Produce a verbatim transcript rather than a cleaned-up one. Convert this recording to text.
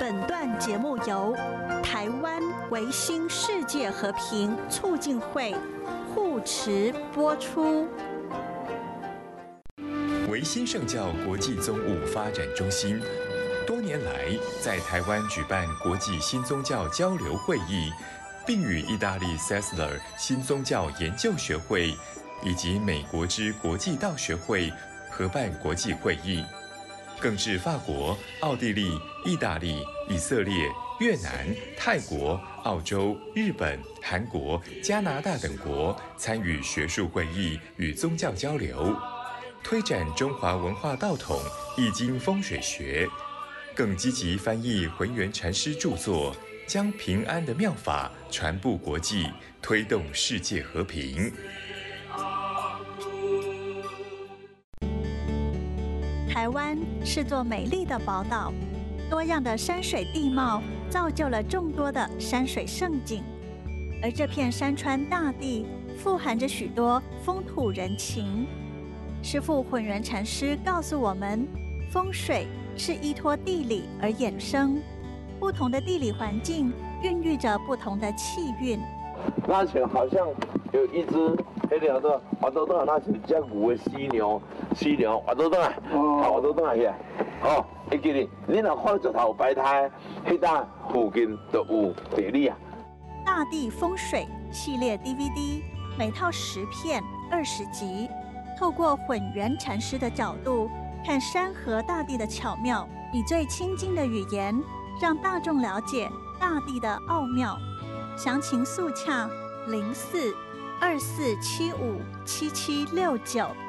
本段节目由台湾维新世界和平促进会护持播出。 维新圣教国际宗务发展中心多年来在台湾举办国际新宗教交流会议，并与意大利 Sessler 新宗教研究学会以及美国之国际道学会合办国际会议，更至法国、奥地利、意大利、以色列、越南、泰国、澳洲、日本、韩国、加拿大等国参与学术会议与宗教交流，推展中华文化道统、易经风水学，更积极翻译浑元禅师著作，将平安的妙法传布国际，推动世界和平。 台湾是座美丽的宝岛，多样的山水地貌造就了众多的山水胜景，而这片山川大地富含着许多风土人情。师父浑元禅师告诉我们，风水是依托地理而衍生，不同的地理环境孕育着不同的气运。 那前好像有一只黑条的滑豆豆，那是只牛的犀牛，犀牛滑豆豆啊，滑豆豆啊去，哦，会记哩，你若看石头摆摊，迄搭附近就有地理啊。 大地风水系列 D V D， 每套十片，二十集，透过浑元禅师的角度看山河大地的巧妙，以最亲近的语言让大众了解大地的奥妙。详情速洽零四二四七五七七六九。